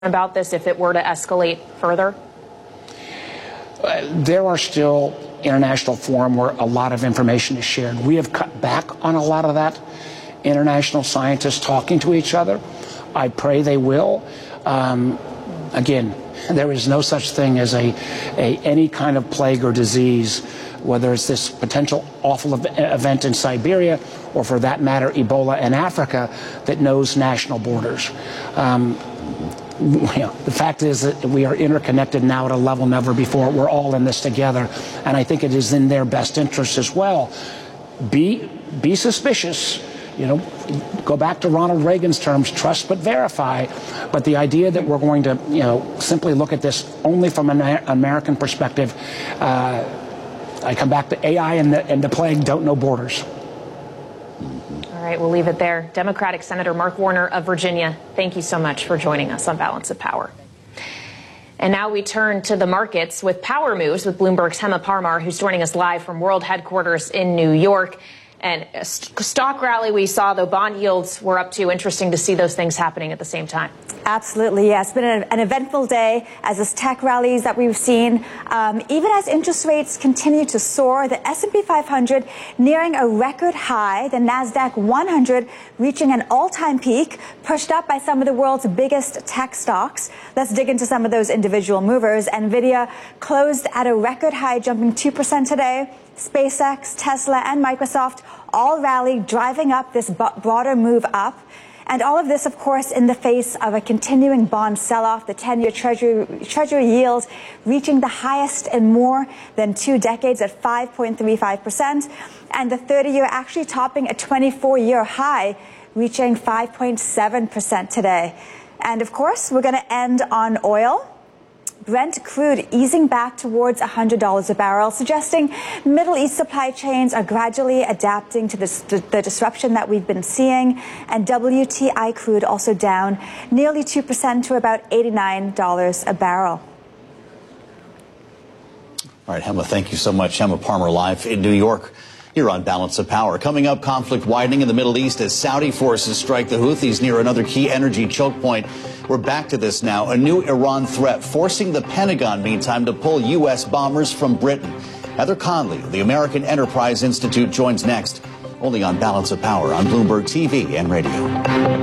about this if it were to escalate further? There are still international forum where a lot of information is shared. We have cut back on a lot of that. International scientists talking to each other. I pray they will. Again, there is no such thing as any kind of plague or disease, whether it's this potential awful event in Siberia or, for that matter, Ebola in Africa, that knows national borders. The fact is that we are interconnected now at a level never before. We're all in this together, and I think it is in their best interest as well. Be suspicious. Go back to Ronald Reagan's terms, trust but verify. But the idea that we're going to, simply look at this only from an American perspective, I come back to AI and the plague don't know borders. All right, we'll leave it there. Democratic Senator Mark Warner of Virginia, thank you so much for joining us on Balance of Power. And now we turn to the markets with Power Moves with Bloomberg's Hema Parmar, who's joining us live from World Headquarters in New York. And a stock rally we saw, though bond yields were up too. Interesting to see those things happening at the same time. Absolutely, yes. It's been an eventful day as this tech rallies that we've seen. Even as interest rates continue to soar, the S&P 500 nearing a record high, the NASDAQ 100 reaching an all-time peak, pushed up by some of the world's biggest tech stocks. Let's dig into some of those individual movers. NVIDIA closed at a record high, jumping 2% today. SpaceX, Tesla, and Microsoft all rallied, driving up this broader move up. And all of this, of course, in the face of a continuing bond sell-off, the 10-year treasury yield reaching the highest in more than 2 decades at 5.35%, and the 30-year actually topping a 24-year high, reaching 5.7% today. And, of course, we're going to end on oil. Brent crude easing back towards $100 a barrel, suggesting Middle East supply chains are gradually adapting to the disruption that we've been seeing. And WTI crude also down nearly 2% to about $89 a barrel. All right, Hema, thank you so much. Hema Parmar live in New York. Here on Balance of Power. Coming up, conflict widening in the Middle East as Saudi forces strike the Houthis near another key energy choke point. We're back to this now. A new Iran threat forcing the Pentagon, meantime, to pull U.S. bombers from Britain. Heather Conley of the American Enterprise Institute joins next, only on Balance of Power on Bloomberg TV and radio.